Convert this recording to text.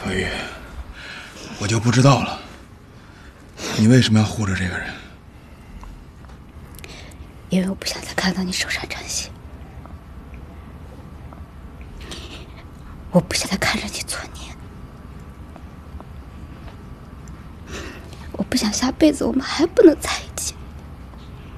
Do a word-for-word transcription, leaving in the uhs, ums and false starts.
可以，我就不知道了。你为什么要护着这个人？ 因为我不想再看到你手上沾血，我不想再看着你作孽，我不想下辈子我们还不能在一起。